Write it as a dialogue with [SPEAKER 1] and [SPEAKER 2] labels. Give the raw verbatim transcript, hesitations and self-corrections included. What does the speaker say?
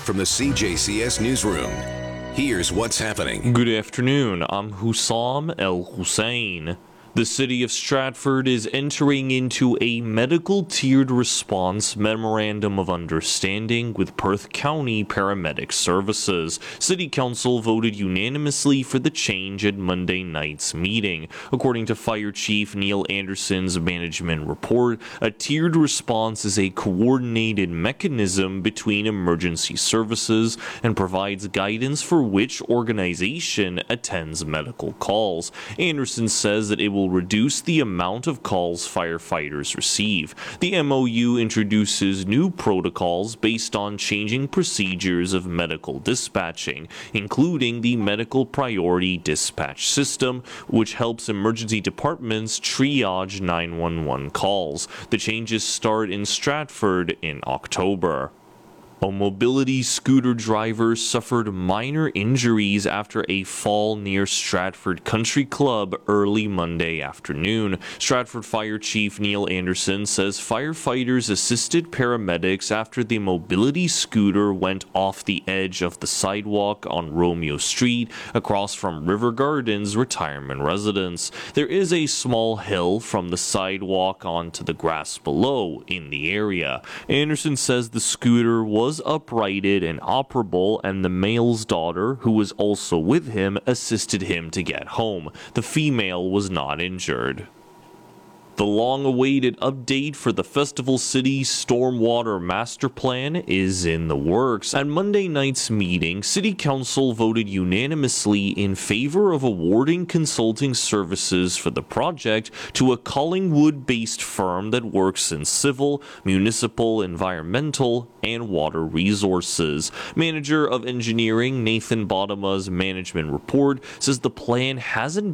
[SPEAKER 1] From the C J C S Newsroom, here's what's happening.
[SPEAKER 2] Good afternoon. I'm Hussam El Hussein. The city of Stratford is entering into a medical tiered response memorandum of understanding with Perth County Paramedic Services. City Council voted unanimously for the change at Monday night's meeting. According to Fire Chief Neil Anderson's management report, a tiered response is a coordinated mechanism between emergency services and provides guidance for which organization attends medical calls. Anderson says that it will reduce the amount of calls firefighters receive. The M O U introduces new protocols based on changing procedures of medical dispatching, including the Medical Priority Dispatch System, which helps emergency departments triage nine one one calls. The changes start in Stratford in October. A mobility scooter driver suffered minor injuries after a fall near Stratford Country Club early Monday afternoon. Stratford Fire Chief Neil Anderson says firefighters assisted paramedics after the mobility scooter went off the edge of the sidewalk on Romeo Street across from River Gardens retirement residence. There is a small hill from the sidewalk onto the grass below in the area. Anderson says the scooter was was uprighted and operable, and the male's daughter, who was also with him, assisted him to get home. The female was not injured. The long-awaited update for the Festival City Stormwater Master Plan is in the works. At Monday night's meeting, City Council voted unanimously in favor of awarding consulting services for the project to a Collingwood-based firm that works in civil, municipal, environmental, and water resources. Manager of Engineering Nathan Bottoma's management report says the plan hasn't